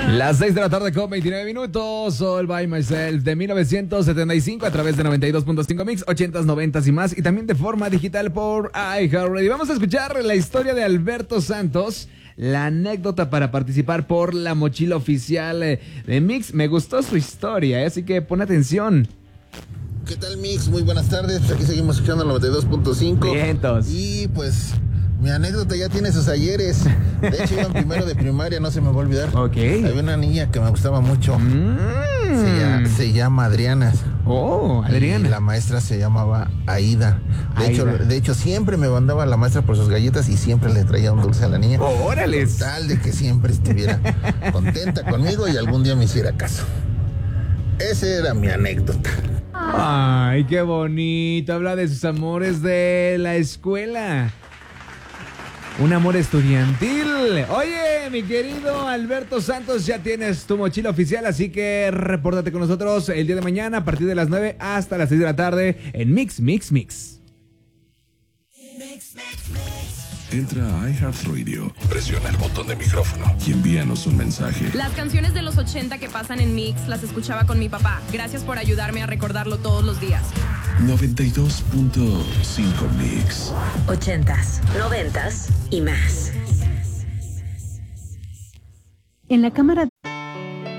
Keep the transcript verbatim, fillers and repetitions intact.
Las seis de la tarde con veintinueve minutos. All by Myself de mil novecientos setenta y cinco a través de noventa y dos punto cinco Mix, ochentas, noventas y más. Y también de forma digital por iHeartRadio. Vamos a escuchar la historia de Alberto Santos. La anécdota para participar por la mochila oficial de Mix. Me gustó su historia, ¿eh? Así que pon atención. ¿Qué tal, Mix? Muy buenas tardes. Pues aquí seguimos escuchando el noventa y dos punto cinco. Vientos. Y pues mi anécdota ya tiene sus ayeres. De hecho, iba en primero de primaria, no se me va a olvidar. Ok. Había una niña que me gustaba mucho. Mm. Se, llama, se llama Adriana. Oh, Adriana. Y la maestra se llamaba Aida. De, Aida. Hecho, de hecho, siempre me mandaba la maestra por sus galletas y siempre le traía un dulce a la niña. Oh, órale. Con tal de que siempre estuviera contenta conmigo y algún día me hiciera caso. Esa era mi anécdota. Ay, qué bonito. Habla de sus amores de la escuela. Un amor estudiantil. Oye, mi querido Alberto Santos, ya tienes tu mochila oficial, así que repórtate con nosotros el día de mañana a partir de las nueve hasta las seis de la tarde en Mix, Mix, Mix. Mix, Mix, Mix. Entra a iHeartRadio, presiona el botón de micrófono y envíanos un mensaje. Las canciones de los ochenta que pasan en Mix las escuchaba con mi papá. Gracias por ayudarme a recordarlo todos los días. noventa y dos punto cinco Mix. Ochentas, noventas y más. En la cámara de